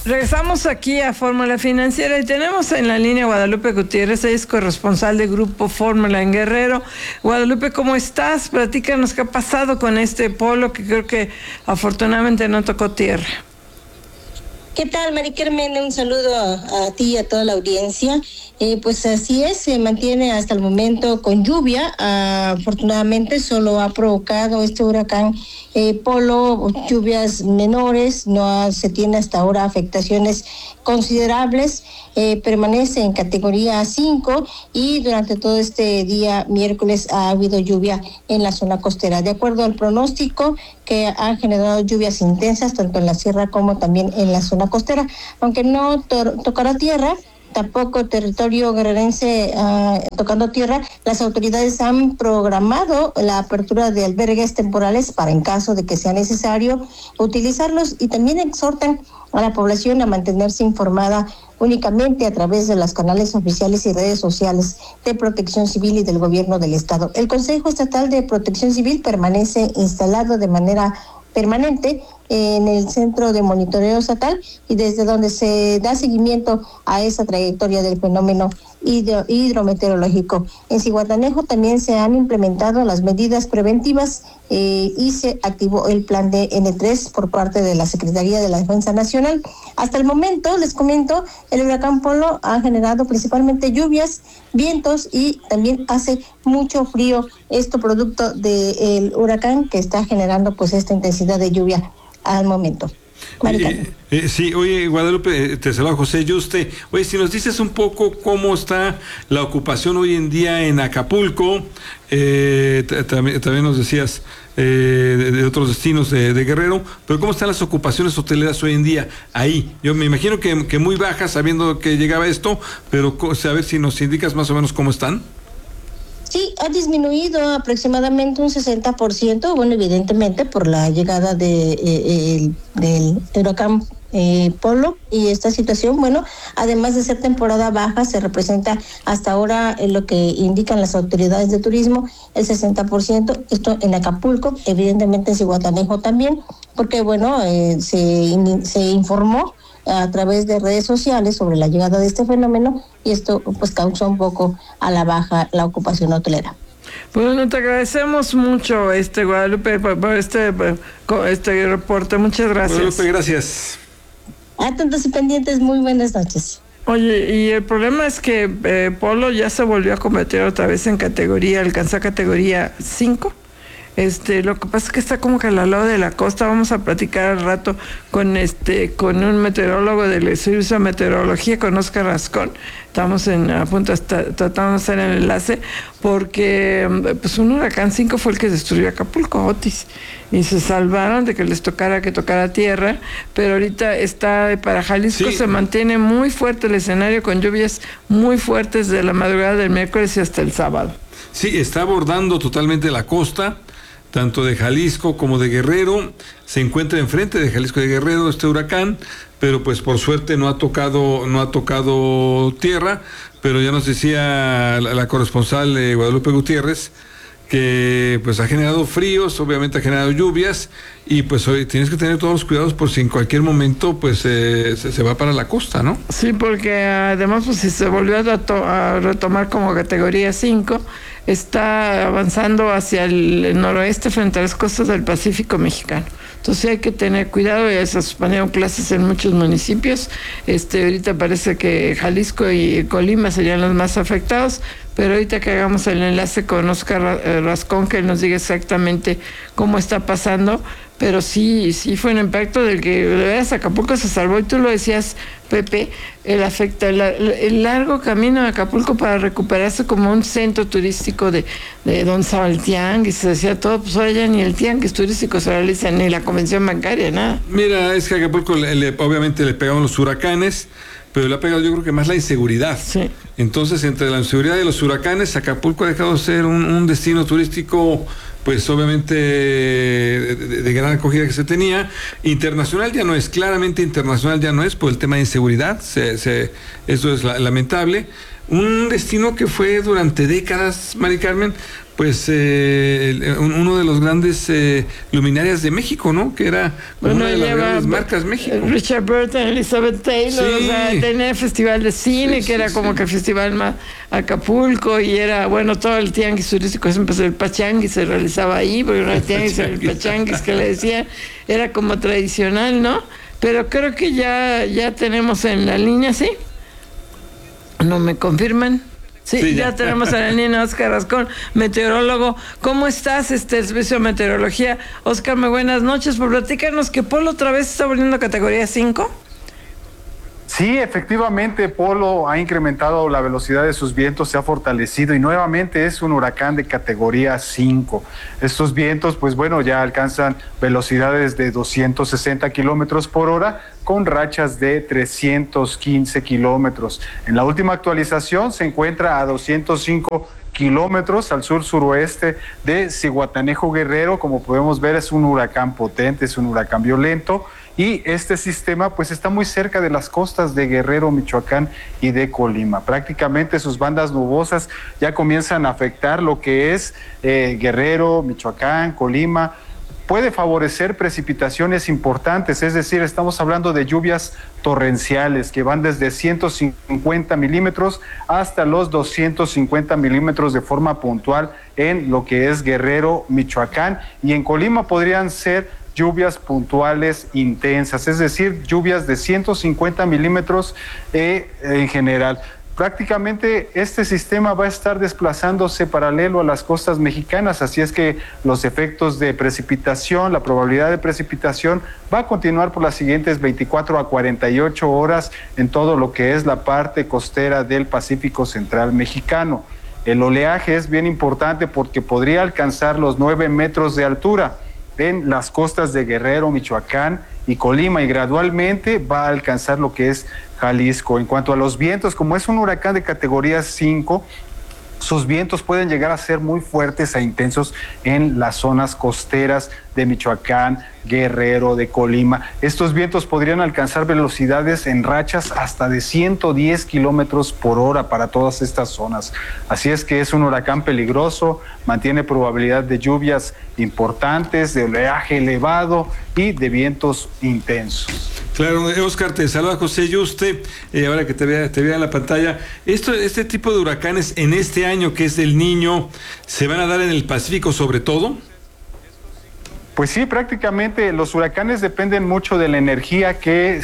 Regresamos aquí a Fórmula Financiera y tenemos en la línea Guadalupe Gutiérrez, ella es corresponsal del Grupo Fórmula en Guerrero. Guadalupe, ¿cómo estás? Platícanos qué ha pasado con este polo que creo que afortunadamente no tocó tierra. ¿Qué tal, Mari Carmen? Un saludo a ti y a toda la audiencia. Pues así es, se mantiene hasta el momento con lluvia. Afortunadamente solo ha provocado este huracán Polo lluvias menores, no se tiene hasta ahora afectaciones considerables, permanece en categoría 5 y durante todo este día miércoles ha habido lluvia en la zona costera. De acuerdo al pronóstico que han generado lluvias intensas tanto en la sierra como también en la zona costera, aunque no tocará tierra, tampoco territorio guerrerense tocando tierra, las autoridades han programado la apertura de albergues temporales para en caso de que sea necesario utilizarlos y también exhortan a la población a mantenerse informada únicamente a través de los canales oficiales y redes sociales de Protección Civil y del Gobierno del Estado. El Consejo Estatal de Protección Civil permanece instalado de manera permanente en el Centro de Monitoreo Estatal y desde donde se da seguimiento a esa trayectoria del fenómeno hidrometeorológico. En Zihuatanejo también se han implementado las medidas preventivas y se activó el plan de N3 por parte de la Secretaría de la Defensa Nacional. Hasta el momento, les comento, el huracán Polo ha generado principalmente lluvias, vientos y también hace mucho frío. Esto producto del huracán que está generando pues esta intensidad de lluvia al momento. Sí, oye, Guadalupe, te saluda José Yuste. Oye, si nos dices un poco cómo está la ocupación hoy en día en Acapulco, también nos decías de otros destinos de Guerrero, pero cómo están las ocupaciones hoteleras hoy en día ahí. Yo me imagino que muy bajas, sabiendo que llegaba esto, pero a ver si nos indicas más o menos cómo están. Sí, ha disminuido aproximadamente un 60%, bueno, evidentemente por la llegada del huracán Polo y esta situación, bueno, además de ser temporada baja, se representa hasta ahora en lo que indican las autoridades de turismo, el 60%, esto en Acapulco, evidentemente en Zihuatanejo también, porque bueno, se informó a través de redes sociales sobre la llegada de este fenómeno y esto pues causó un poco a la baja la ocupación hotelera. Bueno, te agradecemos mucho, Guadalupe, por este reporte. Muchas gracias. Guadalupe, gracias. Atentos y pendientes, muy buenas noches. Oye, y el problema es que Polo ya se volvió a convertir otra vez en alcanzó categoría 5. Lo que pasa es que está como que al lado de la costa. Vamos a platicar al rato con un meteorólogo del Servicio de Meteorología, con Oscar Rascón. Estamos a punto tratando de hacer el enlace, porque pues un huracán 5 fue el que destruyó Acapulco, Otis, y se salvaron de que les tocara tierra, pero ahorita para Jalisco, sí. Se mantiene muy fuerte el escenario con lluvias muy fuertes de la madrugada del miércoles y hasta el sábado. Sí, está abordando totalmente la costa, tanto de Jalisco como de Guerrero. Se encuentra enfrente de Jalisco y de Guerrero este huracán, pero pues por suerte no ha tocado tierra, pero ya nos decía la corresponsal Guadalupe Gutiérrez que pues ha generado fríos, obviamente ha generado lluvias, y pues hoy tienes que tener todos los cuidados por si en cualquier momento pues se va para la costa, ¿no? Sí, porque además pues si se volvió a retomar como categoría 5, está avanzando hacia el noroeste frente a las costas del Pacífico mexicano. Entonces hay que tener cuidado, ya se suspendieron clases en muchos municipios. Ahorita parece que Jalisco y Colima serían los más afectados, pero ahorita que hagamos el enlace con Oscar Rascón, que él nos diga exactamente cómo está pasando, pero sí fue un impacto del que de veras Acapulco se salvó, y tú lo decías, Pepe, el largo camino de Acapulco para recuperarse como un centro turístico de donde estaba el tianguis, se decía todo, pues ahora ya ni el tianguis turístico se realiza, ni la convención bancaria, nada. Mira, es que a Acapulco obviamente le pegaron los huracanes, pero le ha pegado yo creo que más la inseguridad. Sí. Entonces, entre la inseguridad y los huracanes, Acapulco ha dejado de ser un destino turístico, pues obviamente de gran acogida que se tenía. Internacional ya no es, claramente internacional ya no es, por el tema de inseguridad, eso es lamentable. Un destino que fue durante décadas, Mari Carmen, pues uno de los grandes luminarias de México, ¿no? Que era una de las grandes marcas México. Richard Burton, Elizabeth Taylor, sí. O sea, tenía festival de cine, que era como que el festival más Acapulco, y era, bueno, todo el tianguis turístico, empezó el pachanguis, se realizaba ahí, porque no era tianguis, era el pachanguis que le decían, era como tradicional, ¿no? Pero creo que ya tenemos en la línea, ¿sí? ¿No me confirman? Sí, ya tenemos a la línea Óscar Rascón, meteorólogo. ¿Cómo estás, el servicio de meteorología? Óscar, muy buenas noches. Por platícanos que Polo otra vez está volviendo a categoría 5. Sí, efectivamente, Polo ha incrementado la velocidad de sus vientos, se ha fortalecido y nuevamente es un huracán de categoría 5. Estos vientos, pues bueno, ya alcanzan velocidades de 260 kilómetros por hora con rachas de 315 kilómetros. En la última actualización se encuentra a 205 kilómetros al sur-suroeste de Zihuatanejo, Guerrero. Como podemos ver, es un huracán potente, es un huracán violento. Y este sistema pues está muy cerca de las costas de Guerrero, Michoacán y de Colima. Prácticamente sus bandas nubosas ya comienzan a afectar lo que es Guerrero, Michoacán, Colima. Puede favorecer precipitaciones importantes, es decir, estamos hablando de lluvias torrenciales que van desde 150 milímetros hasta los 250 milímetros de forma puntual en lo que es Guerrero, Michoacán, y en Colima podrían ser lluvias puntuales intensas, es decir, lluvias de 150 milímetros en general. Prácticamente este sistema va a estar desplazándose paralelo a las costas mexicanas, así es que los efectos de precipitación, la probabilidad de precipitación va a continuar por las siguientes 24 a 48 horas en todo lo que es la parte costera del Pacífico Central mexicano. El oleaje es bien importante porque podría alcanzar los 9 metros de altura en las costas de Guerrero, Michoacán y Colima, y gradualmente va a alcanzar lo que es Jalisco. En cuanto a los vientos, como es un huracán de categoría 5, sus vientos pueden llegar a ser muy fuertes e intensos en las zonas costeras de Michoacán, Guerrero, de Colima. Estos vientos podrían alcanzar velocidades en rachas hasta de 110 kilómetros por hora para todas estas zonas. Así es que es un huracán peligroso, mantiene probabilidad de lluvias importantes, de oleaje elevado y de vientos intensos. Claro, Óscar, te saluda José Yuste, ahora que te vea en la pantalla. Este tipo de huracanes en este año, que es el Niño, ¿se van a dar en el Pacífico sobre todo? Pues sí, prácticamente los huracanes dependen mucho de la energía que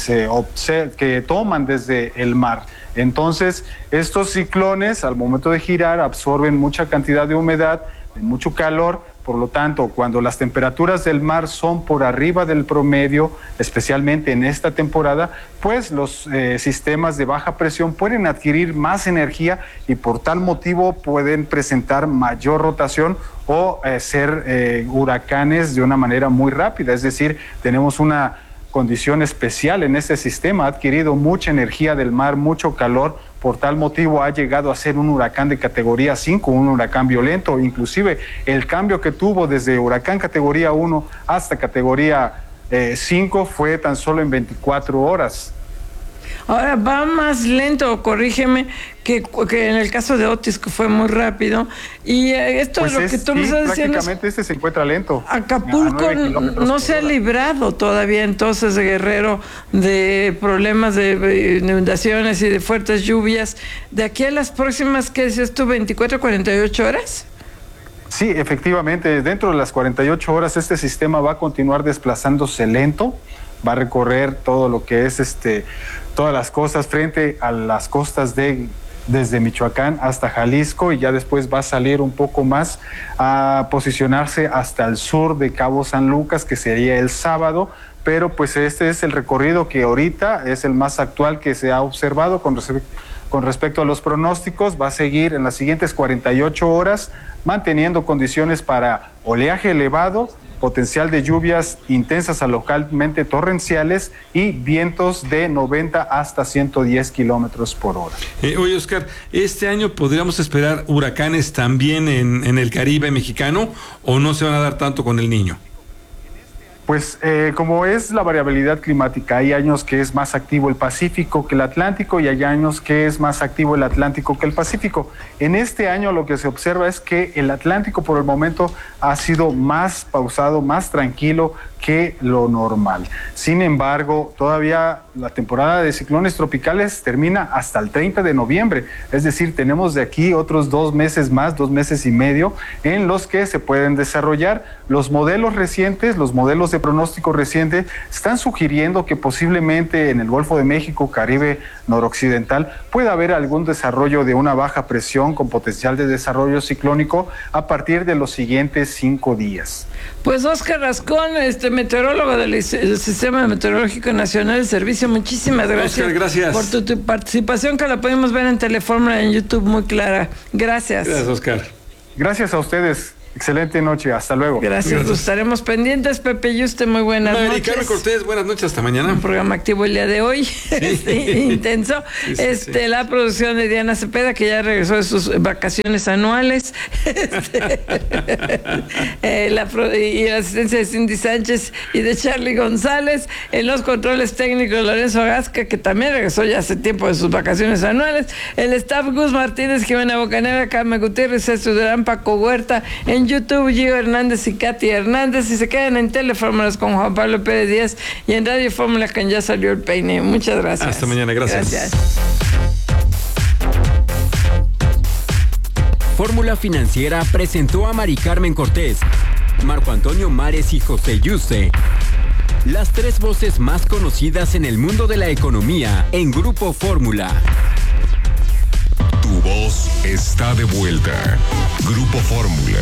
que toman desde el mar. Entonces, estos ciclones, al momento de girar, absorben mucha cantidad de humedad, de mucho calor. Por lo tanto, cuando las temperaturas del mar son por arriba del promedio, especialmente en esta temporada, pues los sistemas de baja presión pueden adquirir más energía y por tal motivo pueden presentar mayor rotación o ser huracanes de una manera muy rápida. Es decir, tenemos una condición especial en este sistema, ha adquirido mucha energía del mar, mucho calor. Por tal motivo ha llegado a ser un huracán de categoría 5, un huracán violento. Inclusive el cambio que tuvo desde huracán categoría 1 hasta categoría 5 fue tan solo en 24 horas. Ahora va más lento, corrígeme, que en el caso de Otis, que fue muy rápido. Y esto pues es lo que tú me estás diciendo. Prácticamente este se encuentra lento. Acapulco no se ha librado todavía entonces de Guerrero de problemas de inundaciones y de fuertes lluvias. De aquí a las próximas, ¿qué dices tú? ¿24 a 48 horas? Sí, efectivamente, dentro de las 48 horas este sistema va a continuar desplazándose lento, va a recorrer todo lo que es todas las costas frente a las costas desde Michoacán hasta Jalisco, y ya después va a salir un poco más a posicionarse hasta el sur de Cabo San Lucas, que sería el sábado. Pero pues este es el recorrido que ahorita es el más actual que se ha observado con respecto a los pronósticos. Va a seguir en las siguientes 48 horas manteniendo condiciones para oleaje elevado, potencial de lluvias intensas a localmente torrenciales y vientos de 90 hasta 110 kilómetros por hora. Oye, Óscar, ¿este año podríamos esperar huracanes también en el Caribe mexicano o no se van a dar tanto con el Niño? Pues como es la variabilidad climática, hay años que es más activo el Pacífico que el Atlántico y hay años que es más activo el Atlántico que el Pacífico. En este año lo que se observa es que el Atlántico por el momento ha sido más pausado, más tranquilo que lo normal. Sin embargo, todavía la temporada de ciclones tropicales termina hasta el 30 de noviembre, es decir, tenemos de aquí otros 2 meses más, 2 meses y medio, en los que se pueden desarrollar. Los modelos recientes, los modelos de pronóstico reciente, están sugiriendo que posiblemente en el Golfo de México, Caribe noroccidental, pueda haber algún desarrollo de una baja presión con potencial de desarrollo ciclónico a partir de los siguientes 5 días. Pues Óscar Rascón, meteorólogo del Sistema Meteorológico Nacional del Servicio, muchísimas gracias. Óscar, gracias por tu participación, que la pudimos ver en Telefórmula en YouTube muy clara. Gracias. Gracias, Óscar. Gracias a ustedes. Excelente noche, hasta luego. Gracias. Pues estaremos pendientes, Pepe Yuste, muy buenas noches. Mari Carmen Cortés, buenas noches, hasta mañana. Un programa activo el día de hoy, intenso. Sí. La producción de Diana Cepeda, que ya regresó de sus vacaciones anuales. Y la asistencia de Cindy Sánchez y de Charlie González. En los controles técnicos, Lorenzo Gasca, que también regresó ya hace tiempo de sus vacaciones anuales. El staff, Gus Martínez, Jimena Bocanegra, Carmen Gutiérrez, César Durán, Paco Huerta. En YouTube, Gio Hernández y Katy Hernández, y se quedan en Telefórmulas con Juan Pablo Pérez Díaz y en Radio Fórmula, que ya salió el peine. Muchas gracias. Hasta mañana, gracias. Fórmula Financiera presentó a Mari Carmen Cortés, Marco Antonio Mares y José Yuste, las 3 voces más conocidas en el mundo de la economía en Grupo Fórmula. Tu voz está de vuelta. Grupo Fórmula.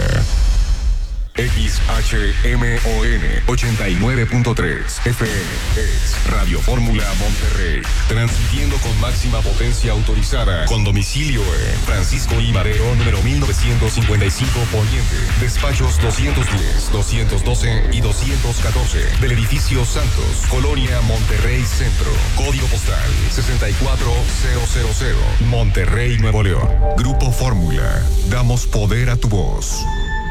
XHMON 89.3 FM es Radio Fórmula Monterrey, transmitiendo con máxima potencia autorizada, con domicilio en Francisco I. Madero, número 1955 Poniente, despachos 210, 212 y 214 del edificio Santos, Colonia Monterrey Centro, código postal 64000, Monterrey, Nuevo León. Grupo Fórmula, damos poder a tu voz.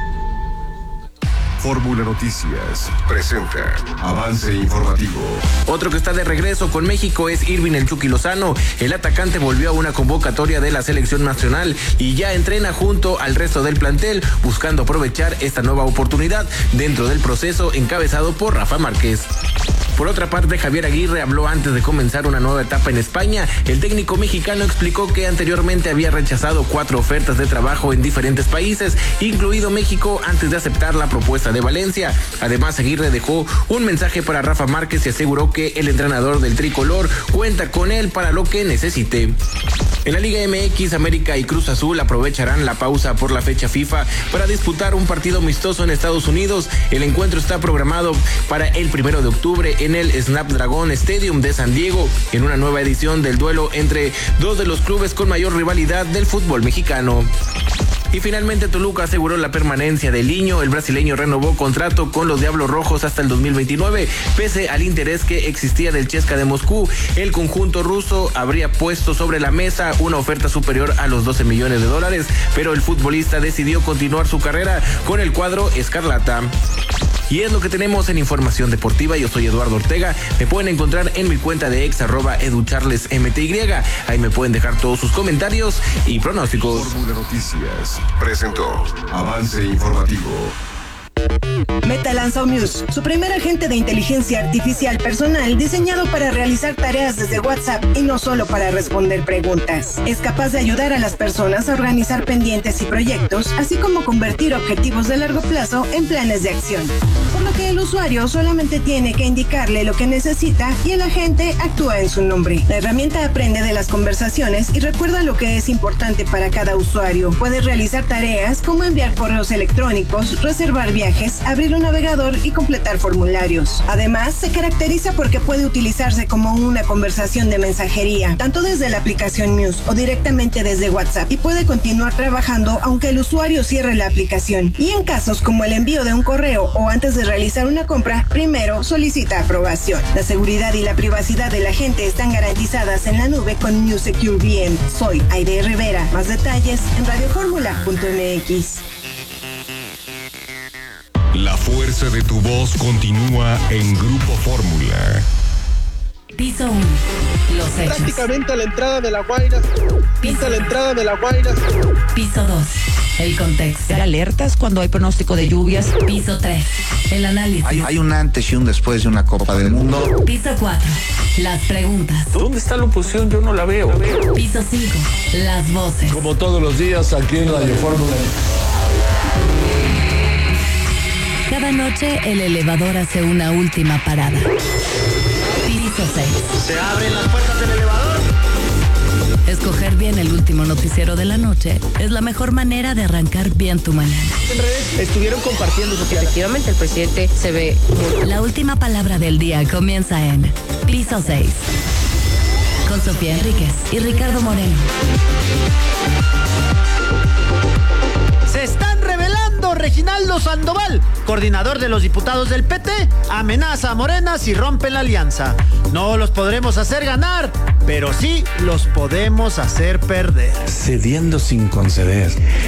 Fórmula Noticias presenta avance informativo. Otro que está de regreso con México es Irving El Chucky Lozano. El atacante volvió a una convocatoria de la selección nacional y ya entrena junto al resto del plantel, buscando aprovechar esta nueva oportunidad dentro del proceso encabezado por Rafa Márquez. Por otra parte, Javier Aguirre habló antes de comenzar una nueva etapa en España. El técnico mexicano explicó que anteriormente había rechazado 4 ofertas de trabajo en diferentes países, incluido México, antes de aceptar la propuesta de Valencia. Además, Aguirre dejó un mensaje para Rafa Márquez y aseguró que el entrenador del tricolor cuenta con él para lo que necesite. En la Liga MX, América y Cruz Azul aprovecharán la pausa por la fecha FIFA para disputar un partido amistoso en Estados Unidos. El encuentro está programado para el 1 de octubre en el Snapdragon Stadium de San Diego, en una nueva edición del duelo entre 2 de los clubes con mayor rivalidad del fútbol mexicano. Y finalmente Toluca aseguró la permanencia de Liño. El brasileño renovó contrato con los Diablos Rojos hasta el 2029, pese al interés que existía del CSKA de Moscú. El conjunto ruso habría puesto sobre la mesa una oferta superior a los $12 millones, pero el futbolista decidió continuar su carrera con el cuadro escarlata. Y es lo que tenemos en Información Deportiva. Yo soy Eduardo Ortega. Me pueden encontrar en mi cuenta de ex @educharlesmty. Ahí me pueden dejar todos sus comentarios y pronósticos. Fórmula Noticias presentó avance informativo. Meta lanzó Muse, su primer agente de inteligencia artificial personal diseñado para realizar tareas desde WhatsApp y no solo para responder preguntas. Es capaz de ayudar a las personas a organizar pendientes y proyectos, así como convertir objetivos de largo plazo en planes de acción. Por lo que el usuario solamente tiene que indicarle lo que necesita y el agente actúa en su nombre. La herramienta aprende de las conversaciones y recuerda lo que es importante para cada usuario. Puede realizar tareas como enviar correos electrónicos, reservar viajes, abrir un navegador y completar formularios. Además, se caracteriza porque puede utilizarse como una conversación de mensajería, tanto desde la aplicación Muse o directamente desde WhatsApp, y puede continuar trabajando aunque el usuario cierre la aplicación. Y en casos como el envío de un correo o antes de realizar una compra, primero solicita aprobación. La seguridad y la privacidad del agente están garantizadas en la nube con Muse Secure VM. Soy Aide Rivera. Más detalles en radioformula.mx. La fuerza de tu voz continúa en Grupo Fórmula. Piso 1. Los hechos. Prácticamente a la entrada de La Guaira. Piso la entrada de La Guaira. Piso 2. El contexto. Alertas cuando hay pronóstico de lluvias. Piso 3. El análisis. Hay un antes y un después de una Copa del Mundo. Piso 4. Las preguntas. ¿Dónde está la oposición? Yo no la veo. Piso 5. Las voces. Como todos los días aquí en Radio Fórmula. Cada noche el elevador hace una última parada. Piso 6. Se abren las puertas del elevador. Escoger bien el último noticiero de la noche es la mejor manera de arrancar bien tu mañana. En redes estuvieron compartiendo su Efectivamente, el presidente se ve muy... La última palabra del día comienza en Piso 6. Con Sofía Enríquez y Ricardo Moreno. Se están revelando. Reginaldo Sandoval, coordinador de los diputados del PT, amenaza a Morena si rompen la alianza. No los podremos hacer ganar, pero sí los podemos hacer perder. Cediendo sin conceder.